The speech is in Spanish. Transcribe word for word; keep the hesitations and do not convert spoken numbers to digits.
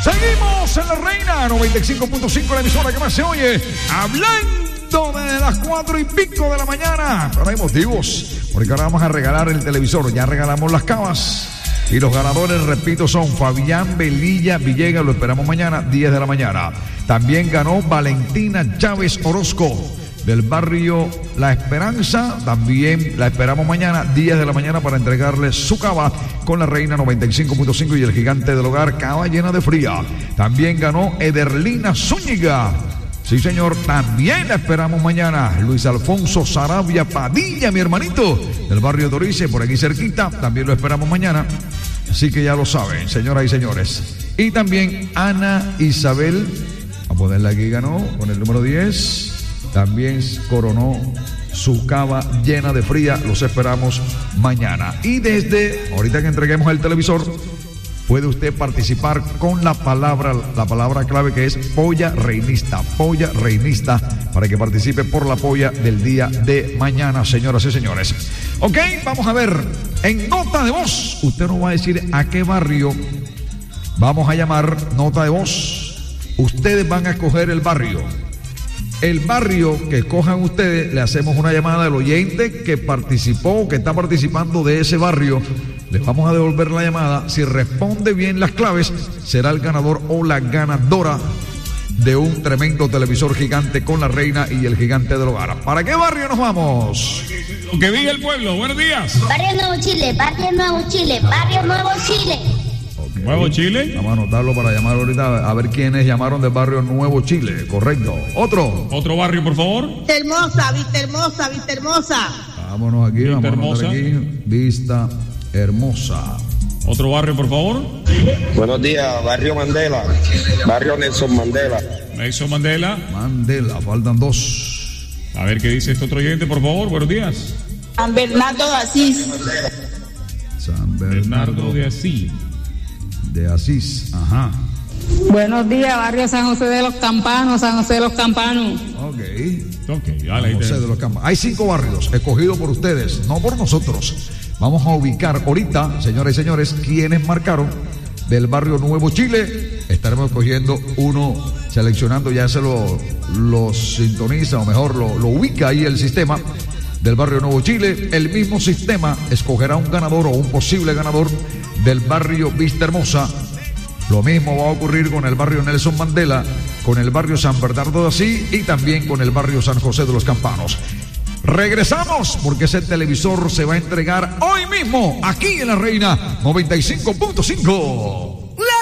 Seguimos en La Reina, noventa y cinco punto cinco, la emisora que más se oye, hablando de las cuatro y pico de la mañana. Pero hay motivos, porque ahora vamos a regalar el televisor. Ya regalamos las cavas. Y los ganadores, repito, son Fabián Velilla Villegas, lo esperamos mañana, diez de la mañana. También ganó Valentina Chávez Orozco, del barrio La Esperanza. También la esperamos mañana, diez de la mañana, para entregarle su cava con La Reina noventa y cinco punto cinco y el gigante del hogar, cava llena de fría. También ganó Ederlina Zúñiga. Sí, señor, también la esperamos mañana. Luis Alfonso Sarabia Padilla, mi hermanito, del barrio Dorice, por aquí cerquita, también lo esperamos mañana. Así que ya lo saben, señoras y señores. Y también Ana Isabel, a ponerla aquí, ganó con el número diez. También coronó su cava llena de fría. Los esperamos mañana. Y desde ahorita que entreguemos el televisor, puede usted participar con la palabra, la palabra clave, que es polla reinista, polla reinista, para que participe por la polla del día de mañana, señoras y señores. Ok, vamos a ver, en nota de voz, usted nos va a decir a qué barrio vamos a llamar. Nota de voz, ustedes van a escoger el barrio. El barrio que escojan ustedes, le hacemos una llamada al oyente que participó, que está participando de ese barrio. Les vamos a devolver la llamada. Si responde bien las claves, será el ganador o la ganadora de un tremendo televisor gigante con La Reina y el gigante del hogar. ¿Para qué barrio nos vamos? Lo que diga el pueblo. Buenos días. Barrio Nuevo Chile, Barrio Nuevo Chile, Barrio Nuevo Chile. Okay. ¿Nuevo Chile? Vamos a anotarlo para llamar ahorita a ver quiénes llamaron del barrio Nuevo Chile. Correcto. Otro. Otro barrio, por favor. Vista Hermosa, Vista Hermosa, Vista Hermosa. Vámonos aquí, Vista vamos Hermosa. a anotar aquí. Vista Hermosa. Otro barrio, por favor. Buenos días, barrio Mandela, barrio Nelson Mandela. Nelson Mandela. Mandela, faltan dos. A ver qué dice este otro oyente, por favor. Buenos días. San Bernardo de Asís. San Bernardo, Bernardo de Asís. De Asís, ajá. Buenos días, barrio San José de los Campanos, San José de los Campanos. Ok. Ok, dale, San ahí José te... de los Campanos. Hay cinco barrios escogidos por ustedes, no por nosotros. Vamos a ubicar ahorita, señoras y señores, quienes marcaron del barrio Nuevo Chile. Estaremos escogiendo uno, seleccionando, ya se lo, lo sintoniza, o mejor lo, lo ubica ahí el sistema del barrio Nuevo Chile. El mismo sistema escogerá un ganador o un posible ganador del barrio Vista Hermosa. Lo mismo va a ocurrir con el barrio Nelson Mandela, con el barrio San Bernardo de Asís y también con el barrio San José de los Campanos. Regresamos porque ese televisor se va a entregar hoy mismo aquí en La Reina noventa y cinco punto cinco.